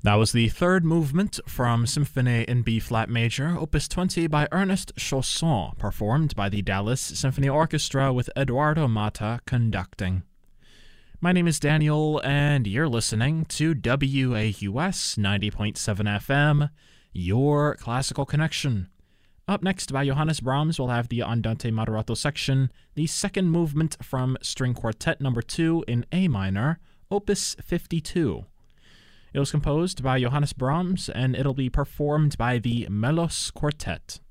That was the third movement from Symphony in B-flat major, Opus 20 by Ernest Chausson, performed by the Dallas Symphony Orchestra with Eduardo Mata conducting. My name is Daniel, and you're listening to WAUS 90.7 FM, your classical connection. Up next by Johannes Brahms, we'll have the Andante Moderato section, the second movement from String Quartet No. 2 in A minor, Opus 52. It was composed by Johannes Brahms, and it'll be performed by the Melos Quartet.